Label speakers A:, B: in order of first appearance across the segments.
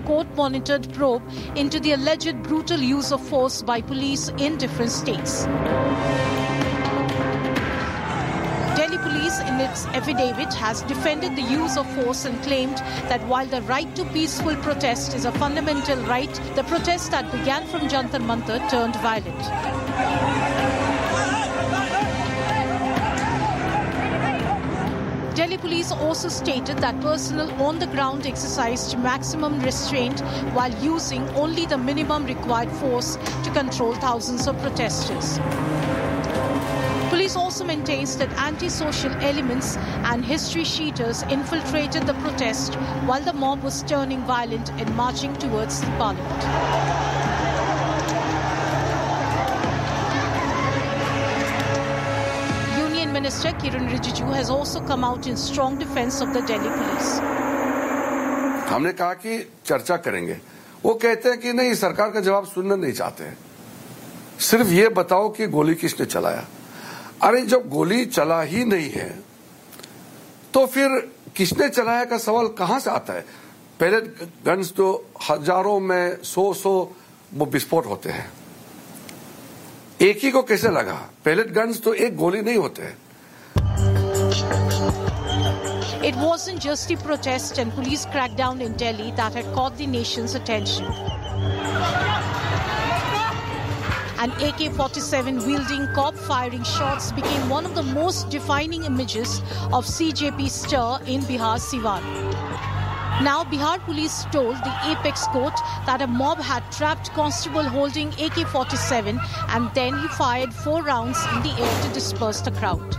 A: court-monitored probe into the alleged brutal use of force by police in different states. Delhi police, in its affidavit, has defended the use of force and claimed that while the right to peaceful protest is a fundamental right, the protest that began from Jantar Mantar turned violent. Delhi police also stated that personnel on the ground exercised maximum restraint while using only the minimum required force to control thousands of protesters. Police also maintains that anti-social elements and history sheeters infiltrated the protest while the mob was turning violent and marching towards the parliament. Union Minister Kiran Rijiju has also come out in strong defense of the Delhi police.
B: हमने कहा कि चर्चा करेंगे। वो कहते हैं कि नहीं, सरकार का जवाब सुनना नहीं चाहते हैं। सिर्फ ये बताओ कि गोली किसने चलाया। अरे जब गोली चला ही नहीं है तो फिर किसने चलाया का सवाल कहां से आता है। पहले गन्स तो हजारों में सौ वो विस्फोट होते हैं, एक ही को कैसे लगा। पैलेट गन्स तो एक गोली नहीं होते हैं।
A: It wasn't just the protest and police crackdown in Delhi that had caught the nation's attention. An AK-47 wielding cop firing shots became one of the most defining images of CJP stir in Bihar's Siwan. Now, Bihar police told the Apex Court that a mob had trapped constable holding AK-47 and then he fired 4 rounds in the air to disperse the crowd.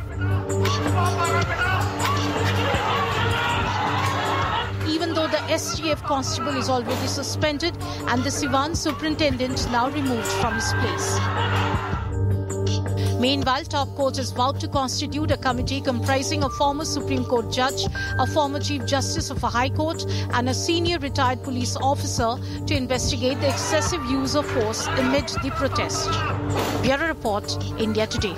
A: Even though the SGF constable is already suspended and the Siwan superintendent now removed from his place. Meanwhile, top court has vowed to constitute a committee comprising a former Supreme Court judge, a former Chief Justice of a High Court, and a senior retired police officer to investigate the excessive use of force amid the protest. Bureau Report, India Today.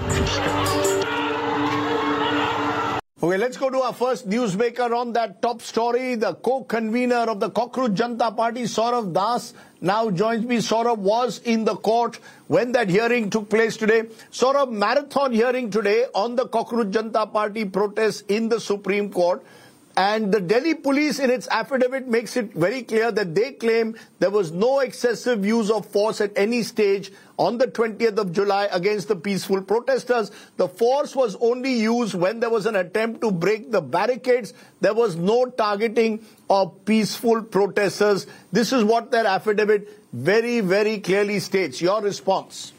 C: Okay, let's go to our first newsmaker on that top story. The co-convener of the Cockroach Janata Party, Saurav Das, now joins me. Saurav was in the court when that hearing took place today. Saurav, marathon hearing today on the Cockroach Janata Party protests in the Supreme Court. And the Delhi police in its affidavit makes it very clear that they claim there was no excessive use of force at any stage on the 20th of July against the peaceful protesters. The force was only used when there was an attempt to break the barricades. There was no targeting of peaceful protesters. This is what their affidavit very, very clearly states. Your response?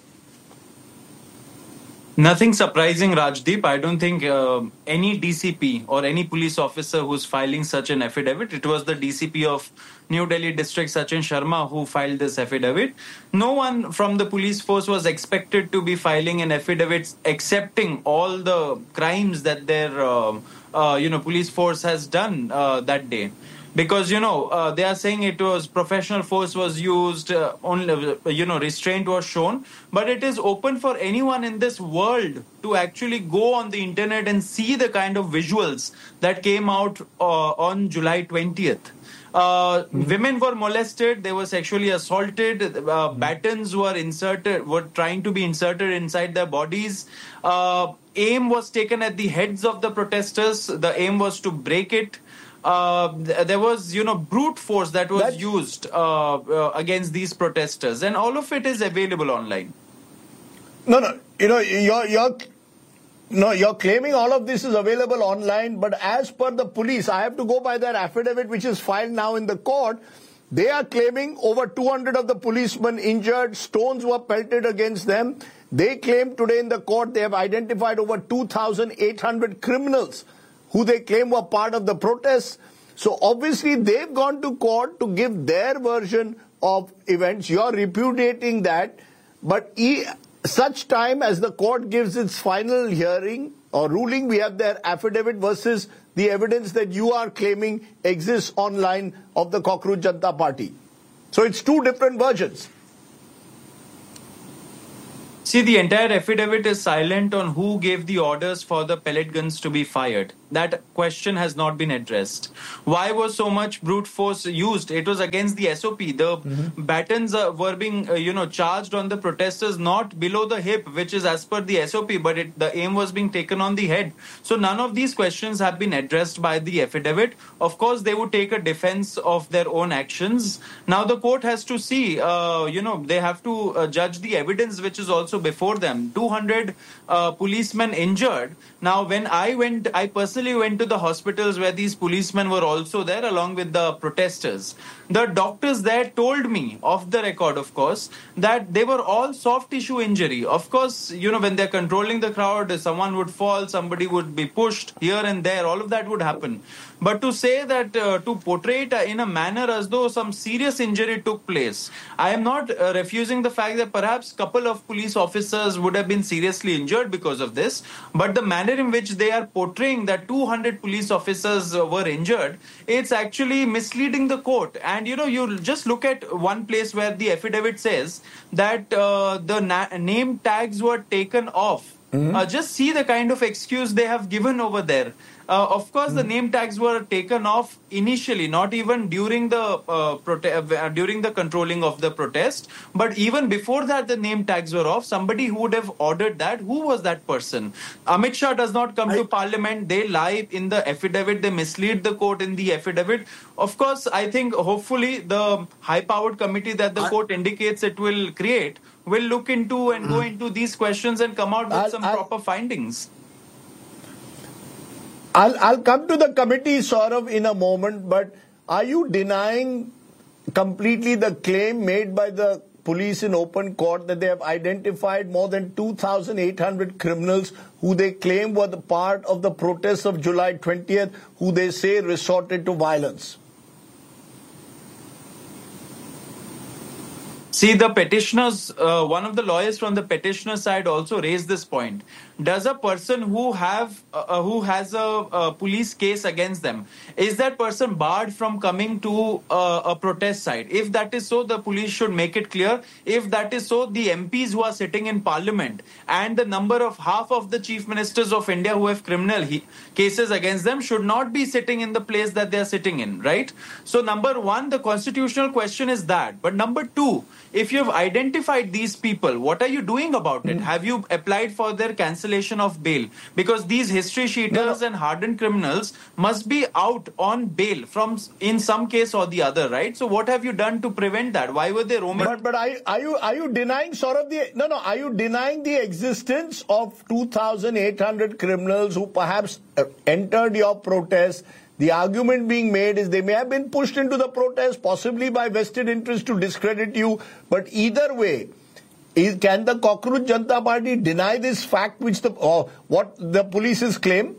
D: Nothing surprising, Rajdeep. I don't think any DCP or any police officer who's filing such an affidavit, it was the DCP of New Delhi District, Sachin Sharma, who filed this affidavit. No one from the police force was expected to be filing an affidavit accepting all the crimes that their police force has done that day. Because, they are saying it was professional force was used, only, restraint was shown. But it is open for anyone in this world to actually go on the internet and see the kind of visuals that came out on July 20th. Women were molested, they were sexually assaulted, batons were trying to be inserted inside their bodies. Aim was taken at the heads of the protesters. The aim was to break it. There was, brute force that was used against these protesters, and all of it is available online.
C: No, you're claiming all of this is available online, but as per the police, I have to go by their affidavit, which is filed now in the court. They are claiming over 200 of the policemen injured, stones were pelted against them. They claim today in the court they have identified over 2,800 criminals who they claim were part of the protests. So obviously they've gone to court to give their version of events. You're repudiating that. But such time as the court gives its final hearing or ruling, we have their affidavit versus the evidence that you are claiming exists online of the Cockroach Janata Party. So it's two different versions.
D: See, the entire affidavit is silent on who gave the orders for the pellet guns to be fired. That question has not been addressed. Why was so much brute force used? It was against the SOP. The batons were being, charged on the protesters not below the hip, which is as per the SOP, but the aim was being taken on the head. So none of these questions have been addressed by the affidavit. Of course, they would take a defense of their own actions. Now the court has to see, they have to judge the evidence which is also before them. 200 policemen injured. Now, when I personally went to the hospitals where these policemen were also there along with the protesters. The doctors there told me, off the record, of course, that they were all soft tissue injury. Of course, when they're controlling the crowd, someone would fall, somebody would be pushed here and there, all of that would happen. But to say that, to portray it in a manner as though some serious injury took place, I am not refusing the fact that perhaps a couple of police officers would have been seriously injured because of this. But the manner in which they are portraying that 200 police officers were injured, it's actually misleading the court. And, you just look at one place where the affidavit says that the name tags were taken off. Just see the kind of excuse they have given over there. Of course, the name tags were taken off initially, not even during the during the controlling of the protest, but even before that, the name tags were off. Somebody who would have ordered that, who was that person? Amit Shah does not come to parliament. They lie in the affidavit. They mislead the court in the affidavit. Of course, I think hopefully the high-powered committee that the court indicates it will create will look into and go into these questions and come out with some proper findings.
C: I'll come to the committee, Saurav, in a moment, but are you denying completely the claim made by the police in open court that they have identified more than 2,800 criminals who they claim were the part of the protests of July 20th, who they say resorted to violence?
D: See, the petitioners, one of the lawyers from the petitioner side also raised this point. Does a person who has a police case against them, is that person barred from coming to a protest site? If that is so, the police should make it clear. If that is so, the MPs who are sitting in parliament and the number of half of the chief ministers of India who have criminal cases against them should not be sitting in the place that they are sitting in, right? So number one, the constitutional question is that. But number two, if you have identified these people, what are you doing about it? Have you applied for their cancellation of bail? Because these history sheeters and hardened criminals must be out on bail from in some case or the other, right? So what have you done to prevent that? Why were they roaming?
C: But are you denying sort of are you denying the existence of 2,800 criminals who perhaps entered your protest? The argument being made is they may have been pushed into the protest, possibly by vested interest to discredit you. But either way, can the Cockroach Janata Party deny this fact which what the police's claim?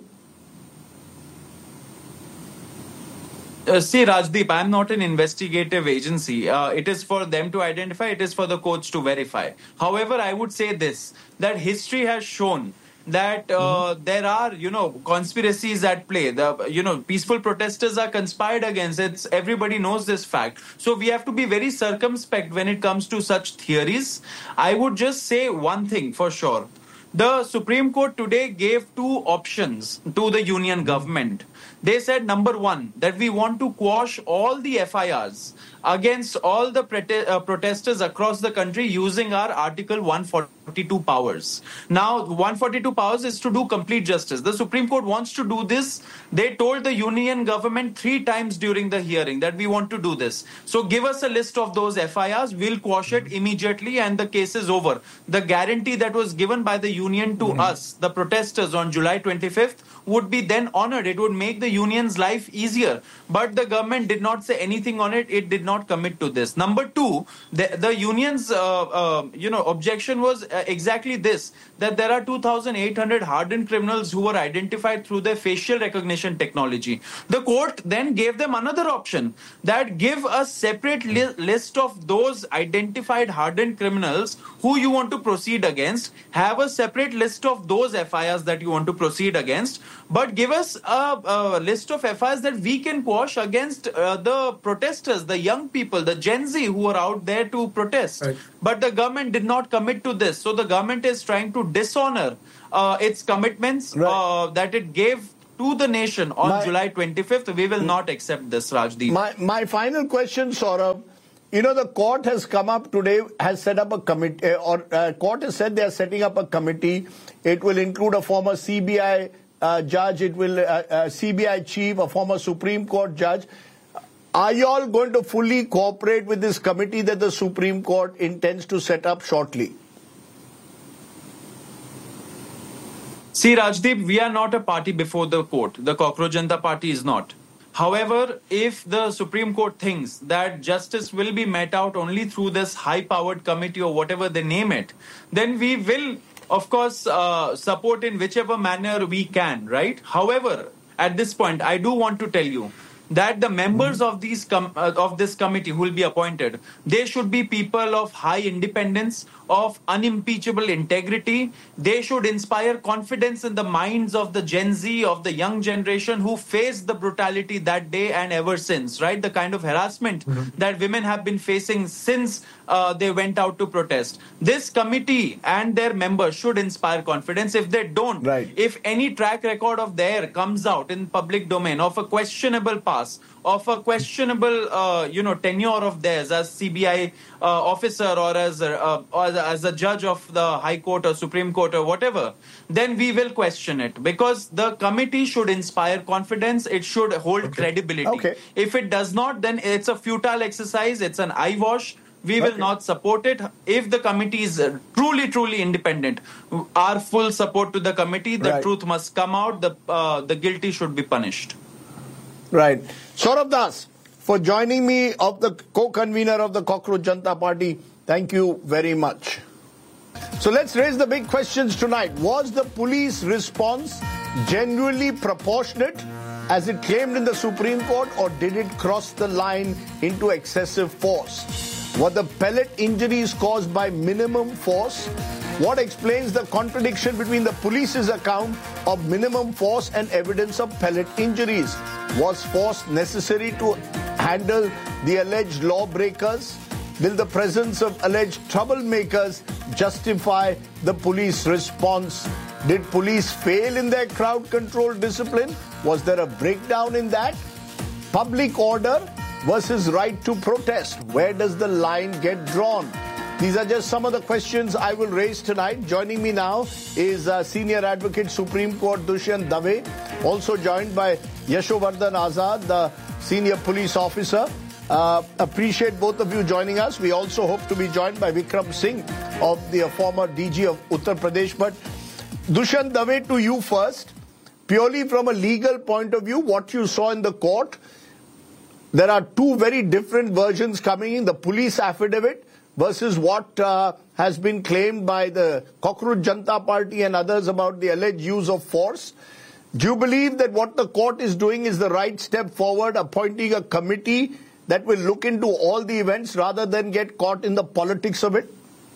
D: See, Rajdeep, I am not an investigative agency. It is for them to identify. It is for the courts to verify. However, I would say this, that history has shown that there are, conspiracies at play. The, peaceful protesters are conspired against. Everybody knows this fact. So we have to be very circumspect when it comes to such theories. I would just say one thing for sure. The Supreme Court today gave two options to the union government. They said, number one, that we want to quash all the FIRs against all the protesters across the country using our Article 142 powers. Now, 142 powers is to do complete justice. The Supreme Court wants to do this. They told the union government 3 times during the hearing that we want to do this. So give us a list of those FIRs. We'll quash it immediately and the case is over. The guarantee that was given by the union to us, the protesters on July 25th, would be then honored. It would make the union's life easier. But the government did not say anything on it. It did not commit to this. Number two, the union's objection was exactly this, that there are 2,800 hardened criminals who were identified through their facial recognition technology. The court then gave them another option, that give a separate list of those identified hardened criminals who you want to proceed against, have a separate list of those FIRs that you want to proceed against, but give us a list of FIRs that we can quash against the protesters, the young people, the Gen Z who are out there to protest. Right. But the government did not commit to this. So the government is trying to dishonor its commitments that it gave to the nation on July 25th. We will not accept this, Rajdeep.
C: My final question, Saurabh. You know, the court has come up today, has set up a committee, court has said they are setting up a committee. It will include a former CBI judge, it will CBI chief, a former Supreme Court judge. Are you all going to fully cooperate with this committee that the Supreme Court intends to set up shortly?
D: See, Rajdeep, we are not a party before the court. The Cockroach Janata Party is not. However, if the Supreme Court thinks that justice will be met out only through this high-powered committee or whatever they name it, then we will, of course, support in whichever manner we can, right? However, at this point, I do want to tell you that the members of this committee who will be appointed, they should be people of high independence, of unimpeachable integrity. They should inspire confidence in the minds of the Gen Z, of the young generation who faced the brutality that day and ever since, right? The kind of harassment that women have been facing since they went out to protest. This committee and their members should inspire confidence. If they don't, if any track record of theirs comes out in public domain of a questionable past, of a questionable, tenure of theirs as CBI officer or as a judge of the High Court or Supreme Court or whatever, then we will question it, because the committee should inspire confidence. It should hold credibility. If it does not, then it's a futile exercise. It's an eyewash. We will not support it. If the committee is truly independent, our full support to the committee. The truth must come out. The guilty should be punished.
C: Right. Saurabh Das, for joining me, of the co-convener of the Cockroach Janata Party, thank you very much. So let's raise the big questions tonight. Was the police response genuinely proportionate as it claimed in the Supreme Court, or did it cross the line into excessive force? Were the pellet injuries caused by minimum force? What explains the contradiction between the police's account of minimum force and evidence of pellet injuries? Was force necessary to handle the alleged lawbreakers? Will the presence of alleged troublemakers justify the police response? Did police fail in their crowd control discipline? Was there a breakdown in that? Public order versus right to protest. Where does the line get drawn? These are just some of the questions I will raise tonight. Joining me now is Senior Advocate Supreme Court Dushyant Dave, also joined by Yashovardhan Azad, the Senior Police Officer. Appreciate both of you joining us. We also hope to be joined by Vikram Singh, of the former DG of Uttar Pradesh. But Dushyant Dave, to you first. Purely from a legal point of view, what you saw in the court, there are two very different versions coming in. The police affidavit versus what has been claimed by the Cockroach Janata Party and others about the alleged use of force. Do you believe that what the court is doing is the right step forward, appointing a committee that will look into all the events rather than get caught in the politics of it?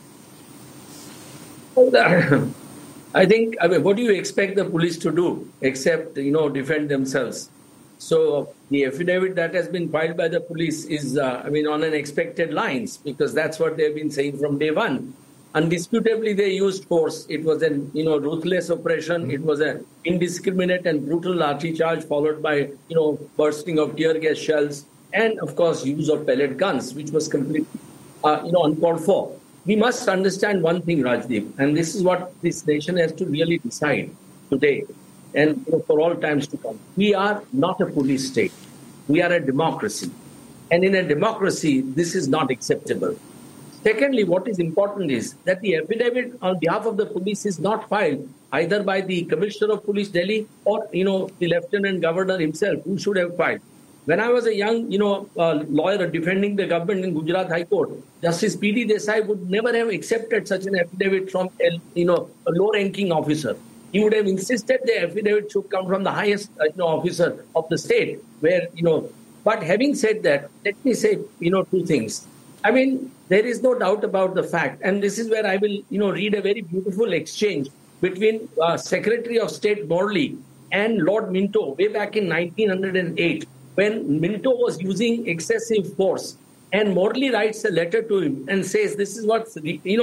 E: I think, what do you expect the police to do except, defend themselves? So the affidavit that has been filed by the police is, on unexpected lines, because that's what they've been saying from day one. Undisputably, they used force. It was an, ruthless oppression. It was an indiscriminate and brutal lathi charge followed by, bursting of tear gas shells and, of course, use of pellet guns, which was completely, uncalled for. We must understand one thing, Rajdeep, and this is what this nation has to really decide today and for all times to come. We are not a police state. We are a democracy. And in a democracy, this is not acceptable. Secondly, what is important is that the affidavit on behalf of the police is not filed either by the Commissioner of Police Delhi or, the Lieutenant Governor himself, who should have filed. When I was a young, lawyer defending the government in Gujarat High Court, Justice P.D. Desai would never have accepted such an affidavit from, a low-ranking officer. He would have insisted the affidavit should come from the highest, officer of the state, where, But having said that, let me say, two things. There is no doubt about the fact, and this is where I will, read a very beautiful exchange between Secretary of State Morley and Lord Minto way back in 1908. When Minto was using excessive force, and Morley writes a letter to him and says, this is what's,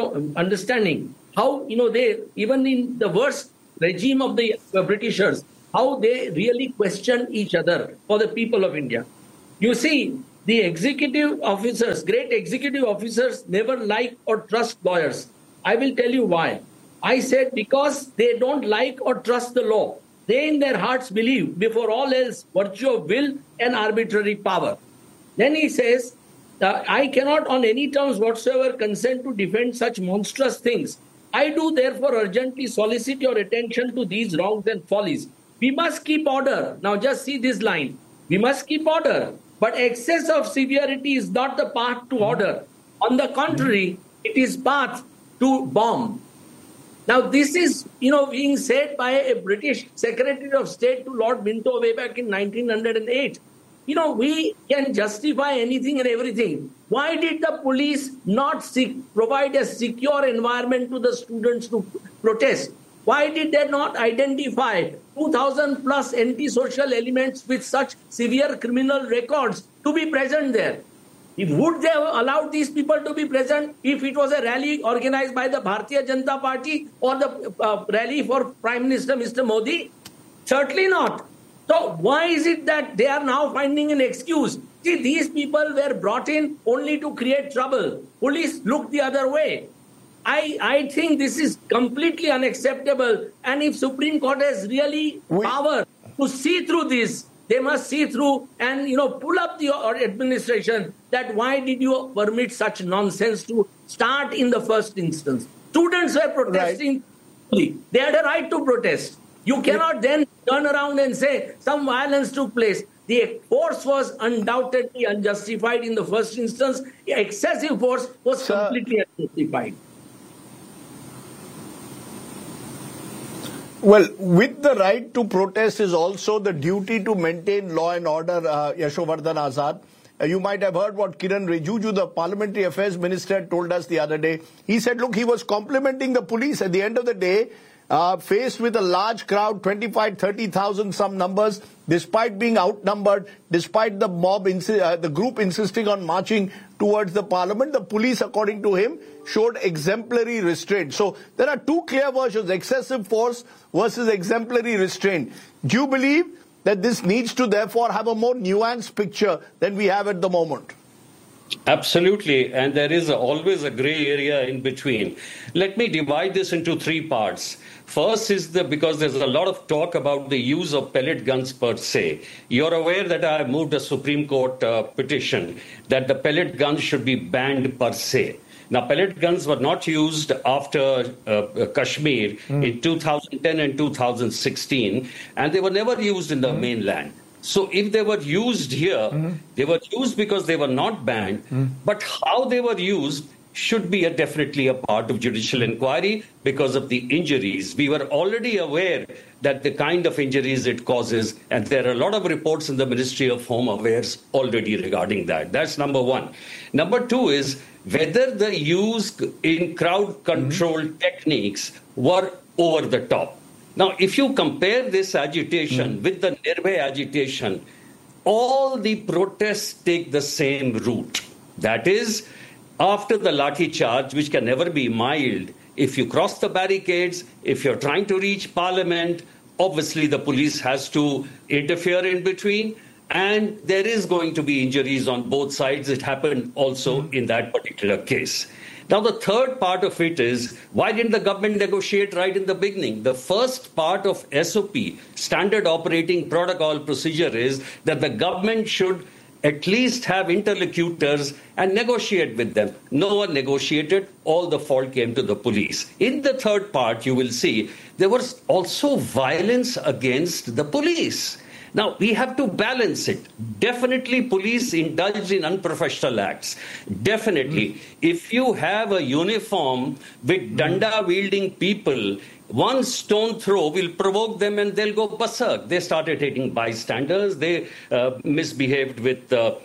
E: understanding how, they, even in the worst regime of the Britishers, how they really question each other for the people of India. You see, the executive officers, great executive officers, never like or trust lawyers. I will tell you why. I said because they don't like or trust the law. They in their hearts believe, before all else, virtue of will and arbitrary power. Then he says, I cannot on any terms whatsoever consent to defend such monstrous things. I do therefore urgently solicit your attention to these wrongs and follies. We must keep order. Now just see this line. We must keep order. But excess of severity is not the path to order. On the contrary, it is path to bomb. Now this is, being said by a British Secretary of State to Lord Minto way back in 1908. We can justify anything and everything. Why did the police not provide a secure environment to the students to protest? Why did they not identify 2,000 plus antisocial elements with such severe criminal records to be present there? Would they have allowed these people to be present if it was a rally organized by the Bharatiya Janata Party or the rally for Prime Minister Mr. Modi? Certainly not. So why is it that they are now finding an excuse? See, these people were brought in only to create trouble. Police looked the other way. I think this is completely unacceptable. And if Supreme Court has really power to see through this, they must see through and, pull up the administration that why did you permit such nonsense to start in the first instance? Students were protesting. Right. They had a right to protest. You cannot then turn around and say some violence took place. The force was undoubtedly unjustified in the first instance. The excessive force was completely unjustified.
C: Well, with the right to protest is also the duty to maintain law and order, Yashovardhan Azad. You might have heard what Kiran Rijiju, the Parliamentary Affairs Minister, told us the other day. He said, look, he was complimenting the police. At the end of the day, faced with a large crowd, 25, 30,000, some numbers, despite being outnumbered, despite the mob, the group insisting on marching towards the parliament, the police, according to him, showed exemplary restraint. So there are two clear versions, excessive force versus exemplary restraint. Do you believe that this needs to therefore have a more nuanced picture than we have at the moment?
F: Absolutely, and there is always a grey area in between. Let me divide this into three parts. First is because there's a lot of talk about the use of pellet guns per se. You're aware that I have moved a Supreme Court petition that the pellet guns should be banned per se. Now, pellet guns were not used after Kashmir in 2010 and 2016, and they were never used in the mainland. So if they were used here, they were used because they were not banned, but how they were used should be definitely a part of judicial inquiry because of the injuries. We were already aware that the kind of injuries it causes, and there are a lot of reports in the Ministry of Home Affairs already regarding that. That's number one. Number two is whether the use in crowd control techniques were over the top. Now, if you compare this agitation with the Nirbhay agitation, all the protests take the same route. That is, after the lathi charge, which can never be mild, if you cross the barricades, if you're trying to reach Parliament, obviously the police has to interfere in between, and there is going to be injuries on both sides. It happened also in that particular case. Now, the third part of it is, why didn't the government negotiate right in the beginning? The first part of SOP, Standard Operating Protocol Procedure, is that the government should at least have interlocutors and negotiate with them. No one negotiated. All the fault came to the police. In the third part, you will see there was also violence against the police. Now, we have to balance it. Definitely, police indulge in unprofessional acts. Definitely. If you have a uniform with danda-wielding people, one stone throw will provoke them and they'll go berserk. They started hitting bystanders. They misbehaved with the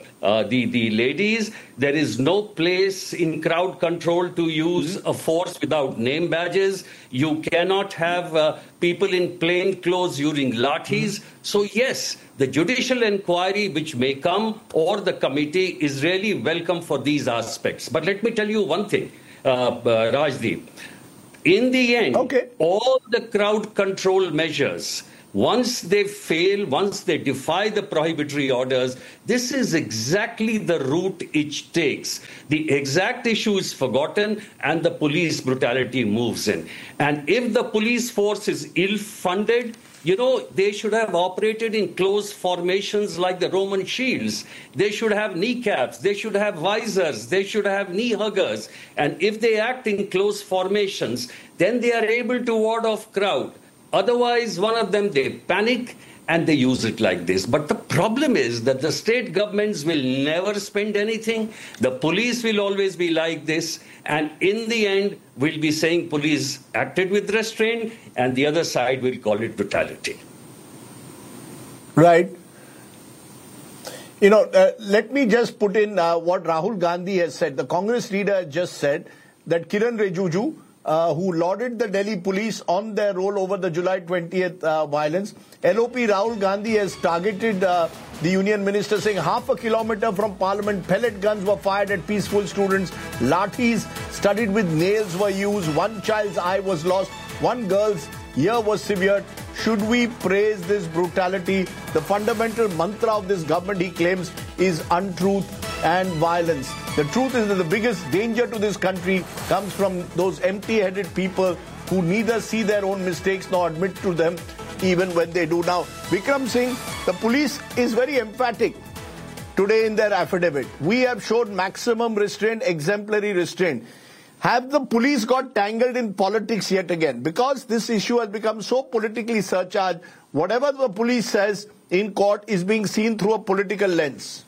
F: ladies. There is no place in crowd control to use a force without name badges. You cannot have people in plain clothes using lathis. So yes, the judicial inquiry which may come or the committee is really welcome for these aspects. But let me tell you one thing, Rajdeep. In the end, all the crowd control measures Once they fail, once they defy the prohibitory orders, this is exactly the route it takes. The exact issue is forgotten and the police brutality moves in. And if the police force is ill-funded, they should have operated in close formations like the Roman shields. They should have kneecaps. They should have visors. They should have knee huggers. And if they act in close formations, then they are able to ward off crowd. Otherwise, one of them, they panic and they use it like this. But the problem is that the state governments will never spend anything. The police will always be like this. And in the end, we'll be saying police acted with restraint, and the other side will call it brutality.
C: Right. Let me just put in what Rahul Gandhi has said. The Congress leader just said that Kiran Rijiju, who lauded the Delhi police on their role over the July 20th violence. LOP Rahul Gandhi has targeted the union minister, saying half a kilometer from Parliament, pellet guns were fired at peaceful students, lathis studded with nails were used, one child's eye was lost, one girl's ear was severed. Should we praise this brutality? The fundamental mantra of this government, he claims, is untruth and violence. The truth is that the biggest danger to this country comes from those empty-headed people who neither see their own mistakes nor admit to them even when they do. Now, Vikram Singh, the police is very emphatic today in their affidavit. We have showed maximum restraint, exemplary restraint. Have the police got tangled in politics yet again? Because this issue has become so politically surcharged, whatever the police says in court is being seen through a political lens.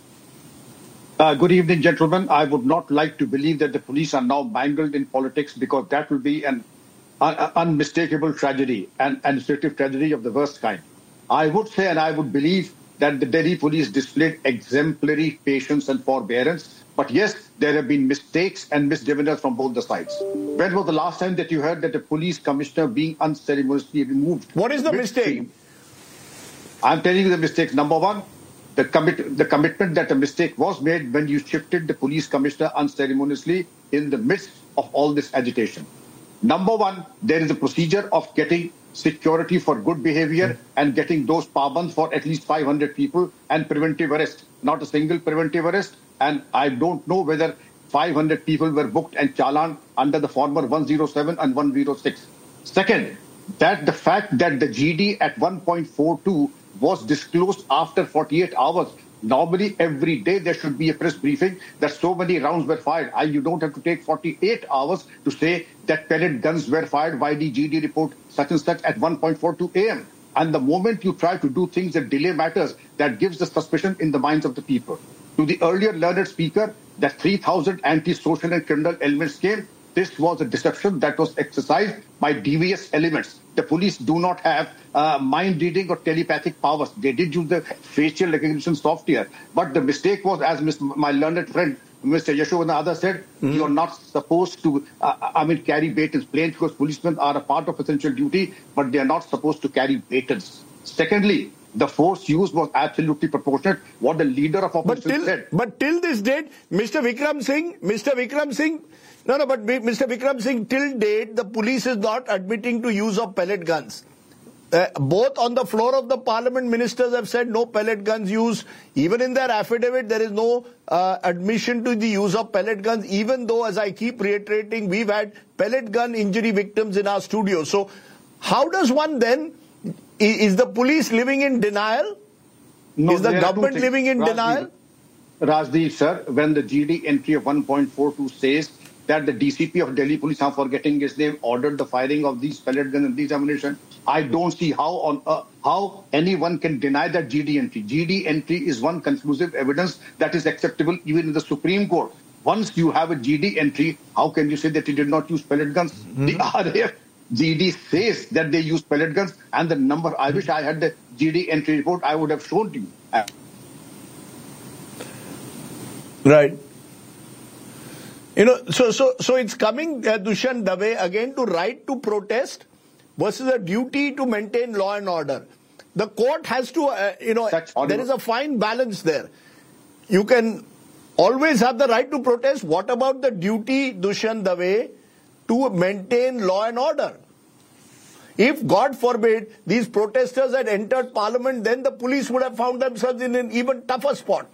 G: Good evening, gentlemen. I would not like to believe that the police are now mangled in politics, because that will be an unmistakable tragedy, an administrative tragedy of the worst kind. I would say, and I would believe, that the Delhi police displayed exemplary patience and forbearance. But yes, there have been mistakes and misdemeanors from both the sides. When was the last time that you heard that a police commissioner being unceremoniously removed?
C: What is the mistake?
G: I'm telling you the mistakes. Number one, the commitment that a mistake was made when you shifted the police commissioner unceremoniously in the midst of all this agitation. Number one, there is a procedure of getting security for good behavior and getting those pabans for at least 500 people and preventive arrest, not a single preventive arrest. And I don't know whether 500 people were booked and challan under the former 107 and 106. Second, that the fact that the GD at 1.42 was disclosed after 48 hours. Normally, every day there should be a press briefing that so many rounds were fired. You don't have to take 48 hours to say that pellet guns were fired by the GD report such and such at 1.42 a.m. And the moment you try to do things that delay matters, that gives the suspicion in the minds of the people. To the earlier learned speaker, that 3,000 anti-social and criminal elements came, this was a deception that was exercised by devious elements. The police do not have mind reading or telepathic powers. They did use the facial recognition software. But the mistake was, as my learned friend, Mr. Yashovardhan said, you're not supposed to, carry batons. Plain because policemen are a part of essential duty, but they are not supposed to carry batons. Secondly, the force used was absolutely proportionate. What the leader of opposition said.
C: But till this date, Mr. Vikram Singh, till date, the police is not admitting to use of pellet guns. Both on the floor of the parliament, ministers have said no pellet guns used. Even in their affidavit, there is no admission to the use of pellet guns, even though, as I keep reiterating, we've had pellet gun injury victims in our studio. So how does one then, is the police living in denial?
G: No,
C: is the government living in denial?
G: Rajdeep, sir, when the GD entry of 1.42 says that the DCP of Delhi Police, I'm forgetting his name, ordered the firing of these pellet guns and these ammunition, I don't see how anyone can deny that GD entry. GD entry is one conclusive evidence that is acceptable even in the Supreme Court. Once you have a GD entry, how can you say that he did not use pellet guns? The RAF GD says that they use pellet guns, and the number, I wish I had the GD entry report, I would have shown to you.
C: Right. So it's coming, Dushyant Dave, again to right to protest versus a duty to maintain law and order. The court has to, there is a fine balance there. You can always have the right to protest. What about the duty, Dushyant Dave, to maintain law and order? If, God forbid, these protesters had entered parliament, then the police would have found themselves in an even tougher spot.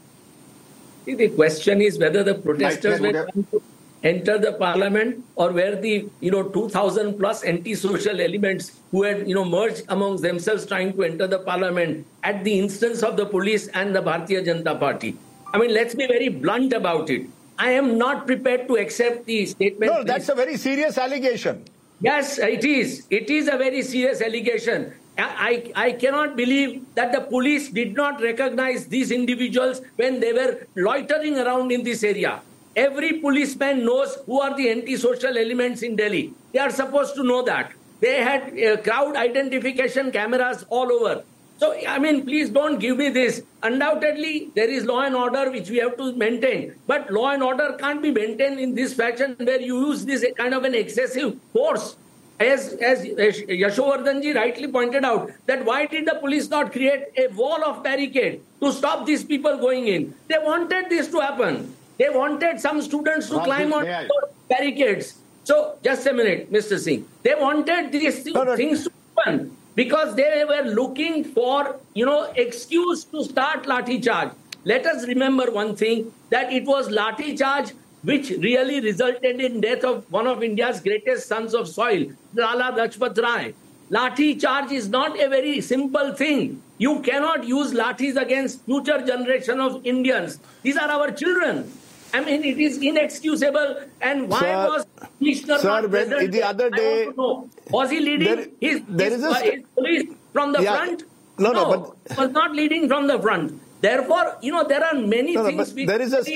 E: The question is whether the protesters were trying to enter the parliament, or were the 2,000 plus anti-social elements who had merged amongst themselves trying to enter the parliament at the instance of the police and the Bharatiya Janata Party. I mean, let's be very blunt about it. I am not prepared to accept the statement.
C: No, that's a very serious allegation.
E: Yes, it is. It is a very serious allegation. I cannot believe that the police did not recognize these individuals when they were loitering around in this area. Every policeman knows who are the anti-social elements in Delhi. They are supposed to know that. They had crowd identification cameras all over. So, I mean, please don't give me this. Undoubtedly, there is law and order which we have to maintain. But law and order can't be maintained in this fashion where you use this kind of an excessive force. As Yashovardhanji rightly pointed out, that why did the police not create a wall of barricade to stop these people going in? They wanted this to happen. They wanted some students to climb on barricades. So, just a minute, Mr. Singh. They wanted these things to happen because they were looking for, excuse to start Lathi charge. Let us remember one thing, that it was Lathi charge which really resulted in death of one of India's greatest sons of soil, Lala Lajpat Rai. Lathi charge is not a very simple thing. You cannot use lathis against future generation of Indians. These are our children. I mean, it is inexcusable. And why was Commissioner not present?
C: The other day,
E: I want to know. Was he leading his police from the front?
C: No,
E: he was not leading from the front. Therefore, there are many things which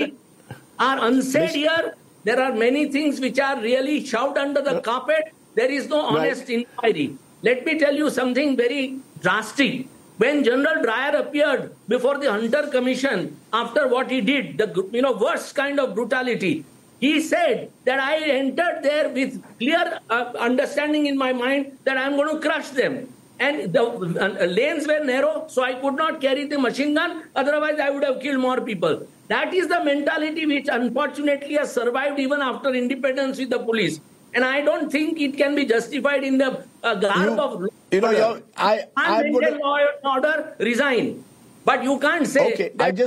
E: are unsaid here. There are many things which are really shoved under the carpet. There is no honest inquiry. Let me tell you something very drastic. When General Dreyer appeared before the Hunter Commission after what he did, the worst kind of brutality, he said that I entered there with clear understanding in my mind that I'm going to crush them. And the lanes were narrow, so I could not carry the machine gun. Otherwise, I would have killed more people. That is the mentality which unfortunately has survived even after independence with the police. And I don't think it can be justified in the garb of law and order, resign. But you can't say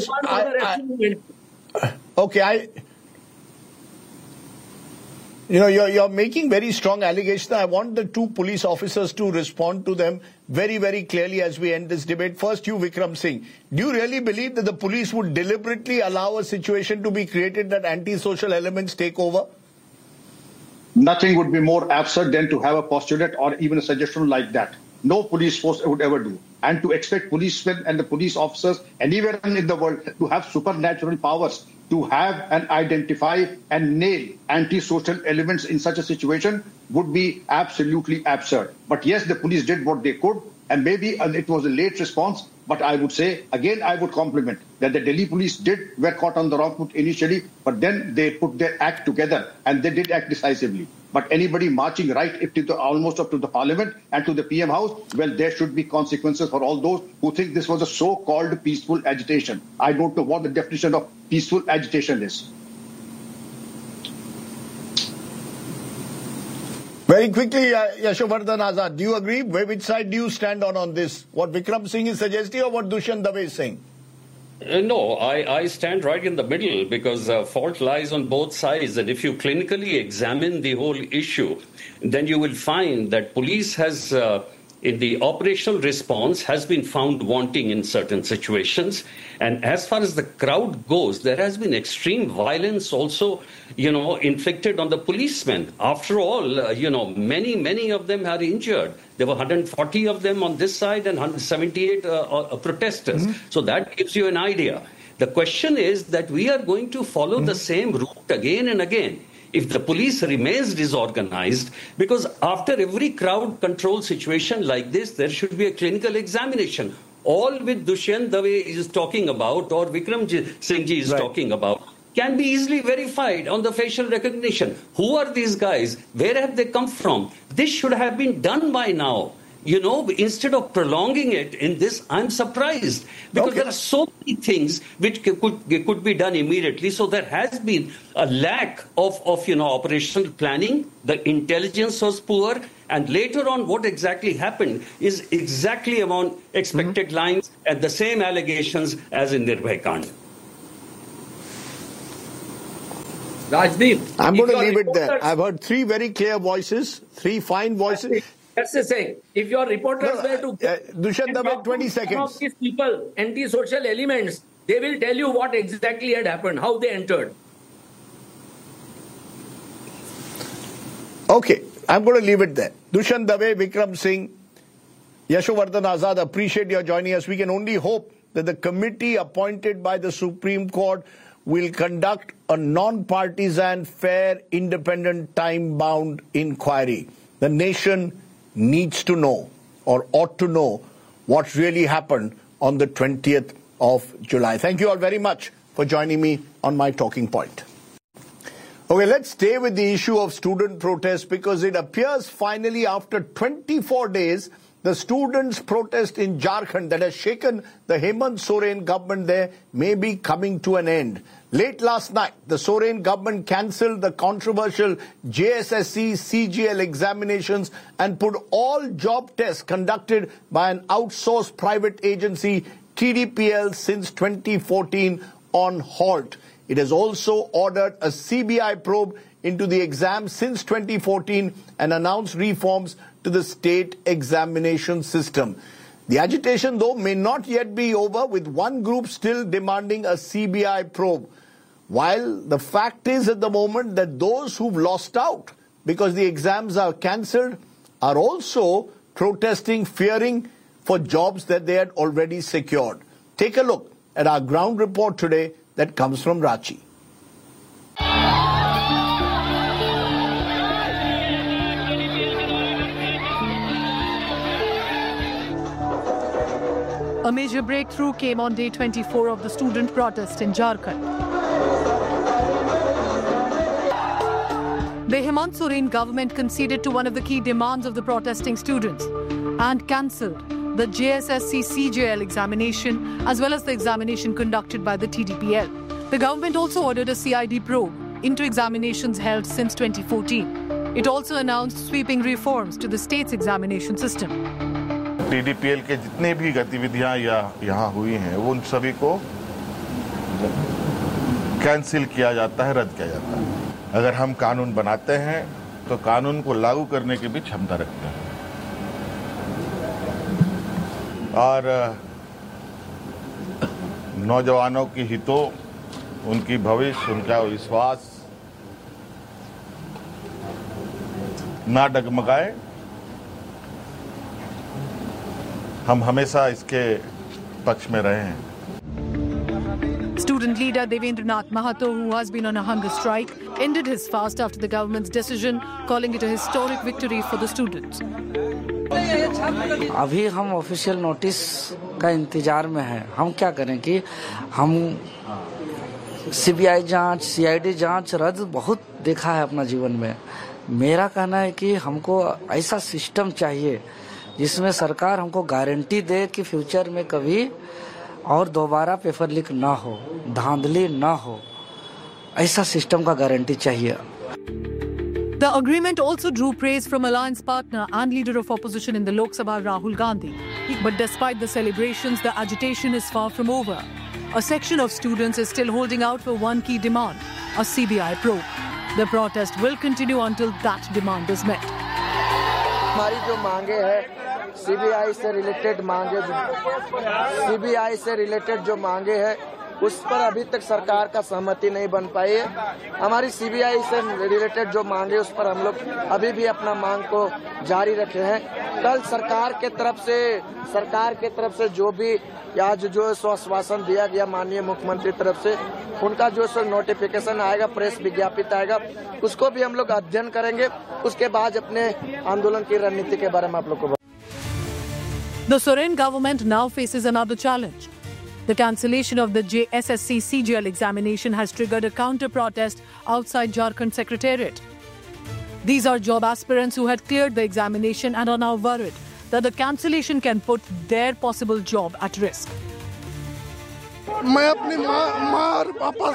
C: you're making very strong allegations. I want the two police officers to respond to them very, very clearly as we end this debate. First, you, Vikram Singh. Do you really believe that the police would deliberately allow a situation to be created that anti-social elements take over?
G: Nothing would be more absurd than to have a postulate or even a suggestion like that. No police force would ever do. And to expect policemen and the police officers anywhere in the world to have supernatural powers to have and identify and nail anti-social elements in such a situation would be absolutely absurd. But yes, the police did what they could, and maybe it was a late response. But I would say, again, I would compliment that the Delhi police were caught on the wrong foot initially, but then they put their act together and they did act decisively. But anybody marching almost up to the parliament and to the PM house, well, there should be consequences for all those who think this was a so-called peaceful agitation. I don't know what the definition of peaceful agitation is.
C: Very quickly, Yashovardhan Azad, do you agree? Which side do you stand on this? What Vikram Singh is suggesting or what Dushyant Dave is saying?
F: No, I stand right in the middle because fault lies on both sides. And if you clinically examine the whole issue, then you will find that police has, in the operational response, has been found wanting in certain situations. And as far as the crowd goes, there has been extreme violence also, inflicted on the policemen. After all, many of them are injured. There were 140 of them on this side and 178 protesters. Mm-hmm. So that gives you an idea. The question is that we are going to follow the same route again and again. If the police remains disorganized, because after every crowd control situation like this, there should be a clinical examination. All with Dushyant Dave is talking about, or Vikram Singh ji is talking about, can be easily verified on the facial recognition. Who are these guys? Where have they come from? This should have been done by now. instead of prolonging it in this, I'm surprised because there are so many things which could be done immediately. So there has been a lack of operational planning. The intelligence was poor. And later on, what exactly happened is exactly along expected lines and the same allegations as in Nirbhay Kand.
E: Rajdeep,
C: I'm going to leave it there. I've heard three very clear voices, three fine voices.
E: That's the saying. If your reporters were to
C: Dushyant Dave, 20 seconds.
E: Of these people, anti-social elements, they will tell you what exactly had happened, how they entered.
C: Okay, I'm going to leave it there. Dushyant Dave, Vikram Singh, Yashovardhan Azad, appreciate your joining us. We can only hope that the committee appointed by the Supreme Court will conduct a non-partisan, fair, independent, time-bound inquiry. The nation needs to know, or ought to know, what really happened on the 20th of July. Thank you all very much for joining me on my talking point. Okay, let's stay with the issue of student protests because it appears finally after 24 days, the students' protest in Jharkhand that has shaken the Hemant Soren government there may be coming to an end. Late last night, the Soren government cancelled the controversial JSSC CGL examinations and put all job tests conducted by an outsourced private agency, TDPL, since 2014 on halt. It has also ordered a CBI probe into the exam since 2014 and announced reforms to the state examination system. The agitation, though, may not yet be over, with one group still demanding a CBI probe. While the fact is at the moment that those who've lost out because the exams are cancelled are also protesting, fearing for jobs that they had already secured. Take a look at our ground report today that comes from Ranchi.
H: A major breakthrough came on day 24 of the student protest in Jharkhand. The Hemant Soren government conceded to one of the key demands of the protesting students and cancelled the JSSC CGL examination as well as the examination conducted by the TDPL. The government also ordered a CID probe into examinations held since 2014. It also announced sweeping reforms to the state's examination system.
I: TDPL के जितने भी गतिविधियां यहाँ हुई हैं वो उन सभी को कैंसिल किया जाता है, रद्द किया जाता है। अगर हम कानून बनाते हैं तो कानून को लागू करने की भी क्षमता रखते हैं और नौजवानों की हितों, उनकी भविष्य, उनका विश्वास ना डगमगाए। हम हमेशा इसके पक्ष में रहे हैं।
H: Student leader Devendranath Mahato, who has been on a hunger strike, ended his fast after the government's decision, calling it a historic victory for the students.
J: अभी हम ऑफिशियल नोटिस का इंतजार में हैं। हम क्या करें कि हम सीबीआई जांच, सीआईडी जांच रद्द बहुत देखा है अपना जीवन में। मेरा कहना है कि हमको ऐसा सिस्टम चाहिए जिसमें सरकार हमको गारंटी दे कि फ्यूचर में कभी और दोबारा पेपर लीक ना हो, धांधली ना हो, ऐसा सिस्टम का गारंटी चाहिए।
H: The agreement also drew praise from alliance partner and leader of opposition in the Lok Sabha, Rahul Gandhi. But despite the celebrations, the agitation is far from over. A section of students is still holding out for one key demand, a CBI probe. The protest will continue until that demand is met.
K: हमारी जो मांगे है CBI से related जो मांगे है उस पर अभी तक सरकार का सहमति नहीं बन पाई है। हमारी सीबीआई से रिलेटेड जो मांगे उस पर हम लोग अभी भी अपना मांग को जारी रखे हैं। कल सरकार के तरफ से जो भी आज जो आश्वासन दिया गया माननीय मुख्यमंत्री तरफ से, उनका जो नोटिफिकेशन आएगा, प्रेस विज्ञापित आएगा, उसको भी हम लोग अध्ययन करेंगे। उसके बाद अपने आंदोलन की रणनीति के बारे में आप लोग को।
H: The Soren government now faces another challenge. The cancellation of the JSSC CGL examination has triggered a counter-protest outside Jharkhand Secretariat. These are job aspirants who had cleared the examination and are now worried that the cancellation can put their possible job at risk.
L: मैं अपनी माँ और पापा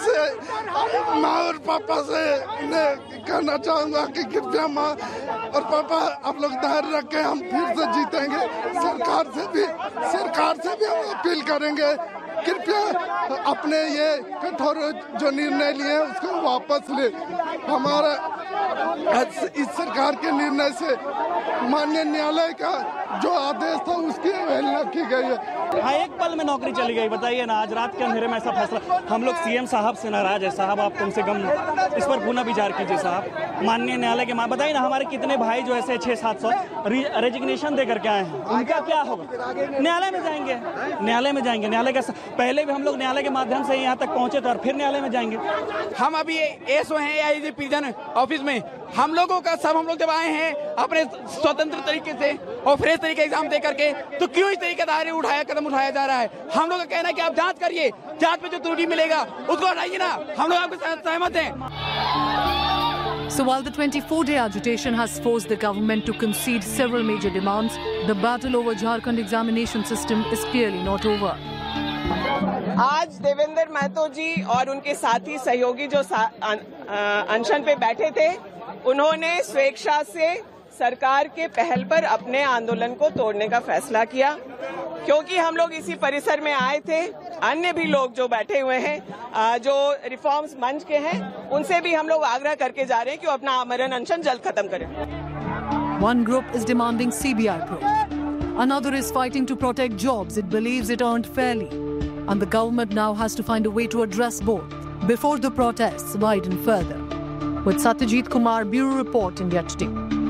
L: से कहना चाहूँगा कि कृपया माँ और पापा आप लोग धैर्य रखें, हम फिर से जीतेंगे। सरकार से भी हम अपील करेंगे, कृपया अपने ये कठोर जो निर्णय लिए उसको वापस ले। हमारा इस सरकार के निर्णय से माननीय न्यायालय का जो आदेश था उसकी अवहेलना की गई है।
M: हाँ, एक पल में नौकरी चली गई, बताइए ना। आज रात के अंधेरे में ऐसा फैसला, हम लोग सीएम साहब से नाराज है। साहब आप कम से कम इस पर पुनः विचार कीजिए साहब। माननीय न्यायालय के बताइए ना, हमारे कितने भाई जो ऐसे 600-700 रेजिग्नेशन दे करके आए हैं, उनका क्या होगा? न्यायालय में जाएंगे। न्यायालय का पहले भी हम लोग न्यायालय के माध्यम से यहाँ तक पहुँचे थे और फिर न्यायालय में जाएंगे।
N: हम अभी एसओ हैं AIG प्रिजन ऑफिस में, हम लोग जब आए हैं अपने स्वतंत्र तरीके से और फ्रेश तरीके एग्जाम दे करके, तो क्यों इस तरीके का कदम उठाया जा रहा है? हम लोग का कहना है कि आप जांच करिए, जांच में जो त्रुटि मिलेगा उसको हटाइए ना। हम लोग आपके साथ सहमत हैं।
H: So while the 24-day agitation has forced the government to concede several major demands, the battle over Jharkhand examination system is clearly not over.
O: आज देवेंद्र महतो जी और उनके साथी सहयोगी जो अनशन पे बैठे थे, उन्होंने स्वेच्छा से सरकार के पहल पर अपने आंदोलन को तोड़ने का फैसला किया, क्योंकि हम लोग इसी परिसर में आए थे। अन्य भी लोग जो बैठे हुए हैं, जो रिफॉर्म्स मंच के हैं, उनसे भी हम लोग आग्रह करके जा रहे हैं कि वो अपना आमरण अनशन जल्द खत्म करें।
H: One group is demanding CBI probe. Another is fighting to protect jobs it believes it earned fairly. And the government now has to find a way to address both before the protests widen further. With Satyajit Kumar, Bureau Report, India Today.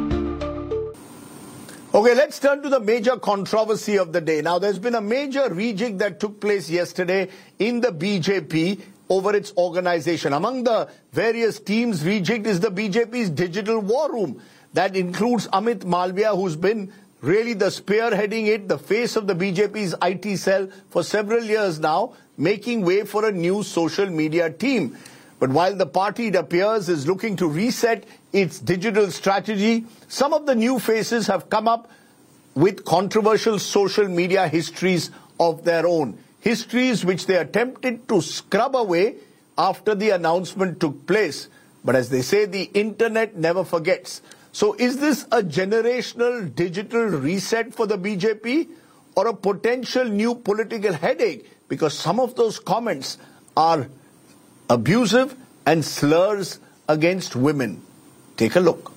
C: Okay, let's turn to the major controversy of the day. Now, there's been a major rejig that took place yesterday in the BJP over its organization. Among the various teams rejigged is the BJP's digital war room. That includes Amit Malviya, who's been really the spearheading it, the face of the BJP's IT cell for several years now, making way for a new social media team. But while the party, it appears, is looking to reset its digital strategy, some of the new faces have come up with controversial social media histories of their own. Histories which they attempted to scrub away after the announcement took place. But as they say, the internet never forgets. So is this a generational digital reset for the BJP or a potential new political headache? Because some of those comments are abusive and slurs against women. Take a look.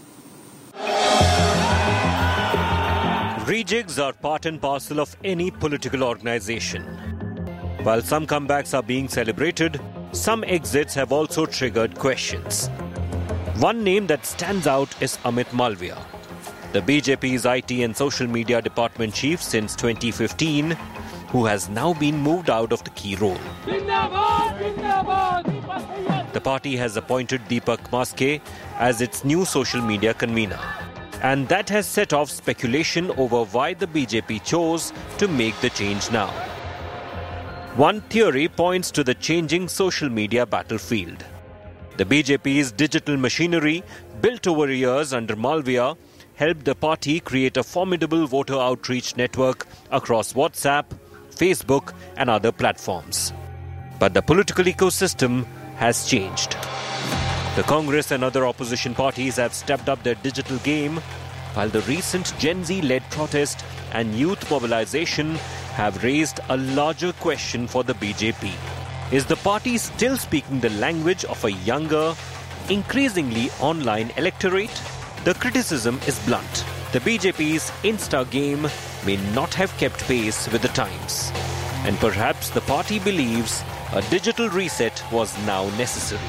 P: Rejigs are part and parcel of any political organization. While some comebacks are being celebrated, some exits have also triggered questions. One name that stands out is Amit Malviya, the BJP's IT and social media department chief since 2015, who has now been moved out of the key role. The party has appointed Deepak Maske as its new social media convener. And that has set off speculation over why the BJP chose to make the change now. One theory points to the changing social media battlefield. The BJP's digital machinery, built over years under Malviya, helped the party create a formidable voter outreach network across WhatsApp, Facebook and other platforms. But the political ecosystem has changed. The Congress and other opposition parties have stepped up their digital game, while the recent Gen Z-led protest and youth mobilization have raised a larger question for the BJP. Is the party still speaking the language of a younger, increasingly online electorate? The criticism is blunt. The BJP's Insta game may not have kept pace with the times. And perhaps the party believes a digital reset was now necessary.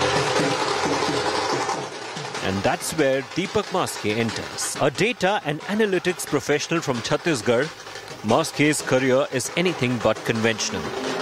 P: And that's where Deepak Maske enters. A data and analytics professional from Chhattisgarh, Maske's career is anything but conventional.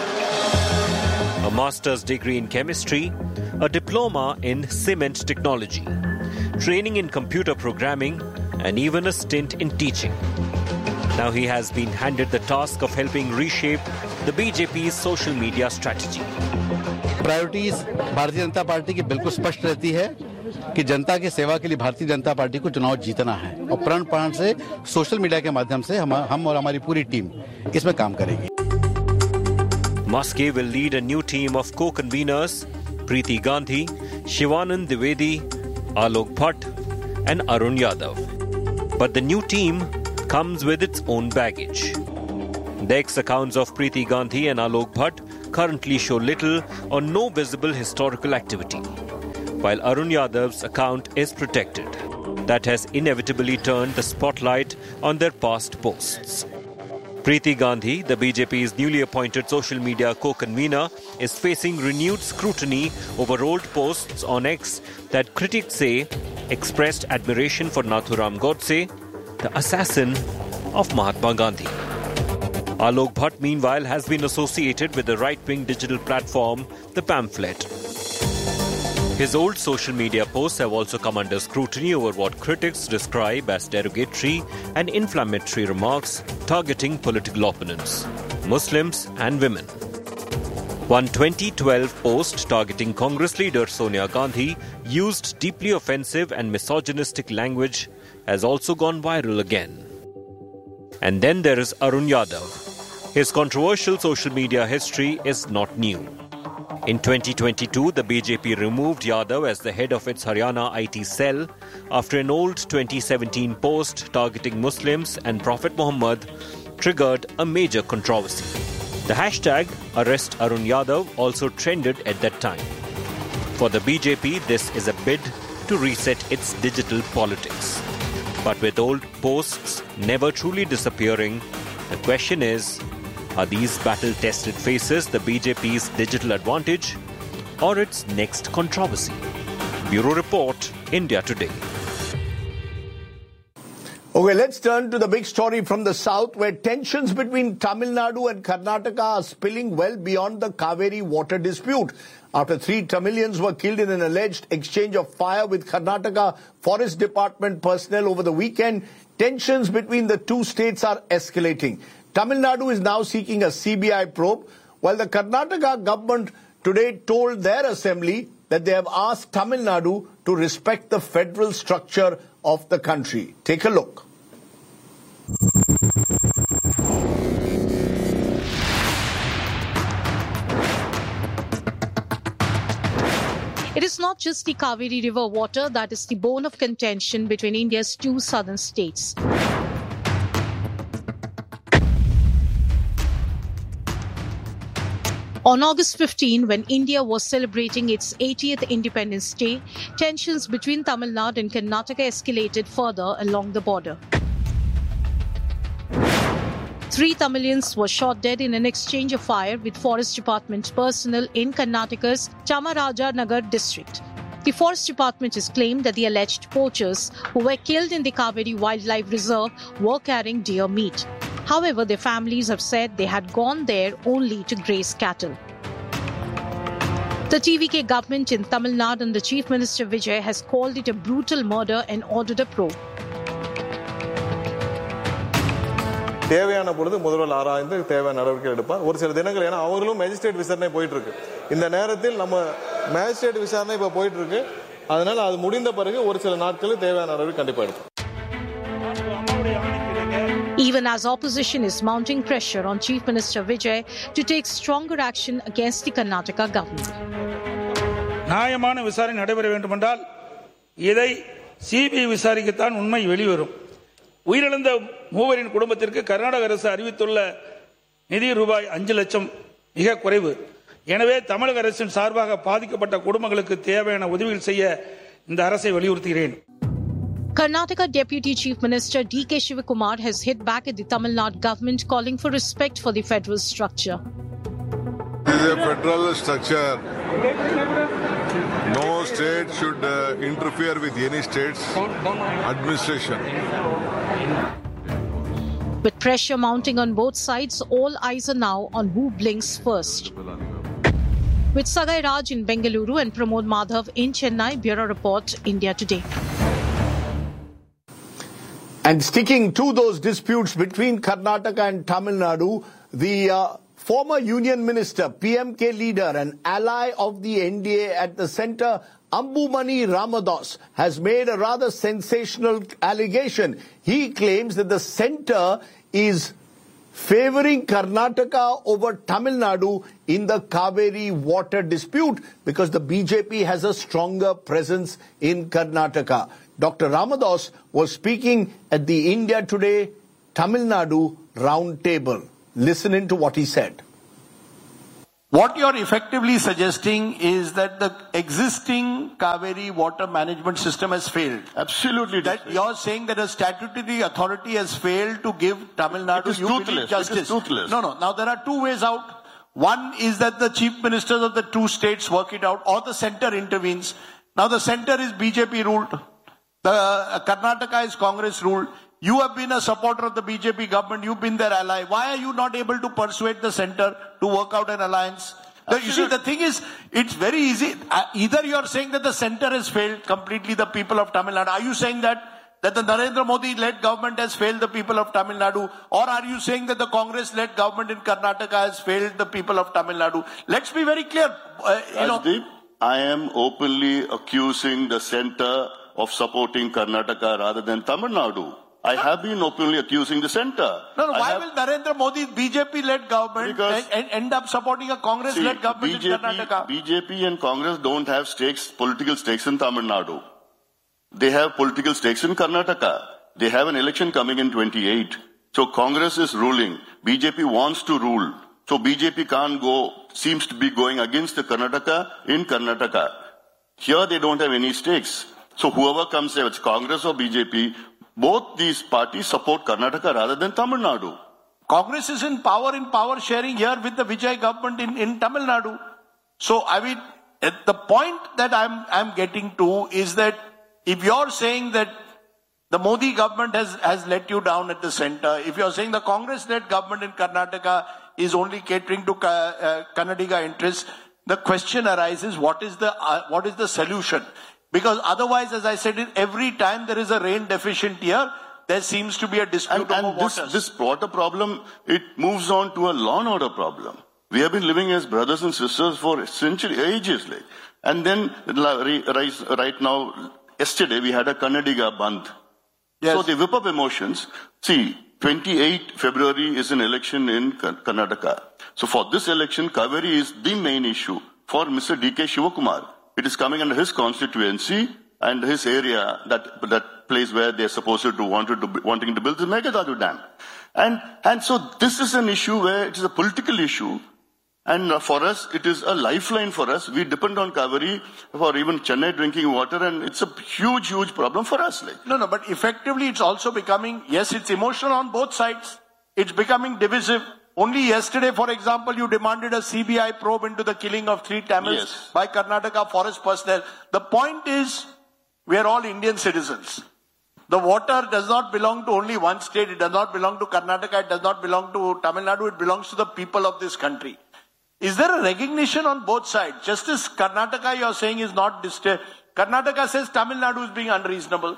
P: A master's degree in chemistry, a diploma in cement technology, training in computer programming, and even a stint in teaching. Now he has been handed the task of helping reshape the BJP's social media strategy.
Q: Priorities Bharatiya Janata party की बिल्कुल स्पष्ट रहती है कि जनता की सेवा के लिए भारतीय जनता पार्टी को चुनाव जीतना है और प्रण प्राण से सोशल मीडिया के माध्यम से हम और हमारी पूरी टीम इसमें काम करेगी।
P: Maske will lead a new team of co-conveners, Preeti Gandhi, Shivanand Dwivedi, Alok Bhatt and Arun Yadav. But the new team comes with its own baggage. The ex-accounts of Preeti Gandhi and Alok Bhatt currently show little or no visible historical activity, while Arun Yadav's account is protected. That has inevitably turned the spotlight on their past posts. Preeti Gandhi, the BJP's newly appointed social media co-convener, is facing renewed scrutiny over old posts on X that critics say expressed admiration for Nathuram Godse, the assassin of Mahatma Gandhi. Alok Bhatt, meanwhile, has been associated with the right-wing digital platform, The Pamphlet. His old social media posts have also come under scrutiny over what critics describe as derogatory and inflammatory remarks targeting political opponents, Muslims and women. One 2012 post targeting Congress leader Sonia Gandhi used deeply offensive and misogynistic language has also gone viral again. And then there is Arun Yadav. His controversial social media history is not new. In 2022, the BJP removed Yadav as the head of its Haryana IT cell after an old 2017 post targeting Muslims and Prophet Muhammad triggered a major controversy. The hashtag Arrest Arun Yadav also trended at that time. For the BJP, this is a bid to reset its digital politics. But with old posts never truly disappearing, the question is, are these battle-tested faces the BJP's digital advantage or its next controversy? Bureau Report, India Today.
C: Okay, let's turn to the big story from the south, where tensions between Tamil Nadu and Karnataka are spilling well beyond the Kaveri water dispute. After 3 Tamilians were killed in an alleged exchange of fire with Karnataka Forest Department personnel over the weekend, tensions between the two states are escalating. Tamil Nadu is now seeking a CBI probe, while the Karnataka government today told their assembly that they have asked Tamil Nadu to respect the federal structure of the country. Take a look.
A: It is not just the Kaveri River water that is the bone of contention between India's 2 southern states. On August 15, when India was celebrating its 80th Independence Day, tensions between Tamil Nadu and Karnataka escalated further along the border. 3 Tamilians were shot dead in an exchange of fire with Forest Department personnel in Karnataka's Chamarajanagar district. The Forest Department has claimed that the alleged poachers who were killed in the Kaveri Wildlife Reserve were carrying deer meat. However, their families have said they had gone there only to graze cattle. The TVK government in Tamil Nadu and the Chief Minister Vijay has called it a brutal murder and ordered a probe.
R: தேவையான பொழுது முதல்வர் ஆராய்ந்து தேவையான நடவடிக்கை எடுப்பார். ஒரு சில தினங்கள் ஏன்னா அவங்களும் மேஜிஸ்ட்ரேட் விசாரணை போயிட்டு இருக்கு. இந்த நேரத்தில் நம்ம மேஜிஸ்ட்ரேட் விசாரணை இப்ப போயிட்டு இருக்கு. அதனால அது முடிந்த பிறகு ஒரு சில நாட்களுக்கு தேவையான நடவடிக்கை கண்டிப்பா எடுப்போம்.
A: Even as opposition is mounting pressure on Chief Minister Vijay to take stronger action against the Karnataka government.
S: நியாயமான விசாரணை நடைபெற வேண்டும் என்றால் இதை சிபிஐ விசாரிக்கத்தான் உண்மை வெளிவரும். உயிரிழந்த மூவரின் குடும்பத்திற்கு கர்நாடக அரசு அறிவித்துள்ள நிதி ரூபாய் 5 லட்சம் மிக குறைவு. எனவே தமிழக அரசின் சார்பாக பாதிக்கப்பட்ட குடும்பங்களுக்கு தேவையான உதவிகள் செய்ய இந்த அரசை வலியுறுத்துகிறேன்.
A: Karnataka Deputy Chief Minister D.K. Shivakumar has hit back at the Tamil Nadu government, calling for respect for the federal structure.
T: This is a federal structure. No state should interfere with any state's administration.
A: With pressure mounting on both sides, all eyes are now on who blinks first. With Sagai Raj in Bengaluru and Pramod Madhav in Chennai, Bureau Report, India Today.
C: And sticking to those disputes between Karnataka and Tamil Nadu, the Former Union Minister, PMK leader and ally of the NDA at the centre, Ambumani Ramadas, has made a rather sensational allegation. He claims that the centre is favouring Karnataka over Tamil Nadu in the Kaveri water dispute because the BJP has a stronger presence in Karnataka. Dr. Ramadas was speaking at the India Today Tamil Nadu round table. Listen into what he said.
U: What you are effectively suggesting is that the existing Kaveri water management system has failed.
V: Absolutely.
U: That you are saying that a statutory authority has failed to give Tamil Nadu justice.
V: It is toothless.
U: No. Now there are two ways out. One is that the chief ministers of the two states work it out, or the centre intervenes. Now the centre is BJP ruled. The Karnataka is Congress ruled. You have been a supporter of the BJP government. You've been their ally. Why are you not able to persuade the centre to work out an alliance? You see, the thing is, it's very easy. Either you are saying that the centre has failed completely the people of Tamil Nadu. Are you saying that the Narendra Modi-led government has failed the people of Tamil Nadu? Or are you saying that the Congress-led government in Karnataka has failed the people of Tamil Nadu? Let's be very clear.
V: Rajdeep, I am openly accusing the centre of supporting Karnataka rather than Tamil Nadu. I have been openly accusing the centre.
U: No, why will Narendra Modi's BJP-led government end up supporting a Congress-led government in Karnataka?
V: BJP and Congress don't have political stakes in Tamil Nadu. They have political stakes in Karnataka. They have an election coming in 28. So Congress is ruling. BJP wants to rule. So BJP seems to be going against the Karnataka in Karnataka. Here they don't have any stakes. So whoever comes there, it's Congress or BJP, both these parties support Karnataka rather than Tamil Nadu.
U: Congress is in power sharing here with the Vijay government in Tamil Nadu. So, I mean, the point that I'm getting to is that if you're saying that the Modi government has let you down at the centre, if you're saying the Congress-led government in Karnataka is only catering to Kannadiga interests, the question arises, what is the solution? Because otherwise, as I said, every time there is a rain deficient year, there seems to be a dispute over water.
V: This water problem, it moves on to a law and order problem. We have been living as brothers and sisters for ages. And then, right now, yesterday we had a Kannadiga Bandh. Yes. So they whip up emotions. See, 28 February is an election in Karnataka. So for this election, Kaveri is the main issue for Mr. D.K. Shivakumar. It is coming under his constituency and his area, that place where they are supposed to wanting to build the Meghaddadu Dam. And so this is an issue where it is a political issue. And for us, it is a lifeline for us. We depend on Kaveri for even Chennai drinking water, and it's a huge problem for us.
U: No, but effectively it's also becoming, yes, it's emotional on both sides. It's becoming divisive. Only yesterday, for example, you demanded a CBI probe into the killing of 3 Tamils by Karnataka forest personnel. The point is, we are all Indian citizens. The water does not belong to only one state. It does not belong to Karnataka. It does not belong to Tamil Nadu. It belongs to the people of this country. Is there a recognition on both sides? Just as Karnataka, you are saying, is not disturbed. Karnataka says Tamil Nadu is being unreasonable.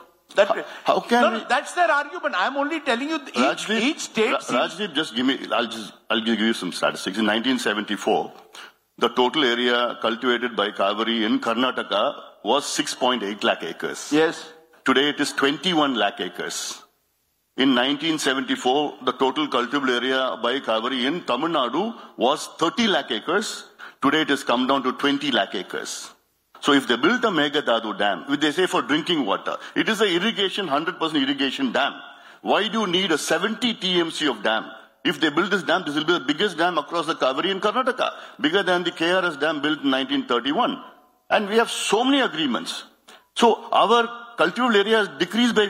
U: That's their argument. I'm only telling you each state.
V: Rajdeep, just give me. I'll give you some statistics. In 1974, the total area cultivated by Kaveri in Karnataka was 6.8 lakh acres.
U: Yes.
V: Today it is 21 lakh acres. In 1974, the total cultivable area by Kaveri in Tamil Nadu was 30 lakh acres. Today it has come down to 20 lakh acres. So if they built a Meghaddadu Dam, which they say for drinking water, it is a 100% irrigation dam. Why do you need a 70 TMC of dam? If they build this dam, this will be the biggest dam across the Kaveri in Karnataka, bigger than the KRS dam built in 1931. And we have so many agreements. So our cultivable area has decreased by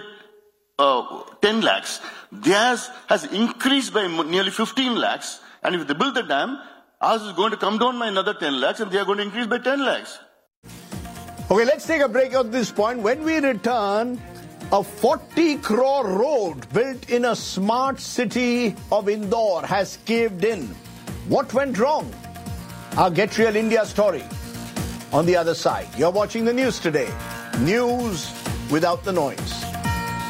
V: 10 lakhs. Theirs has increased by nearly 15 lakhs. And if they build the dam, ours is going to come down by another 10 lakhs and they are going to increase by 10 lakhs.
C: Okay, let's take a break at this point. When we return, a 40 crore road built in a smart city of Indore has caved in. What went wrong? Our Get Real India story on the other side. You're watching the news today. News without the noise.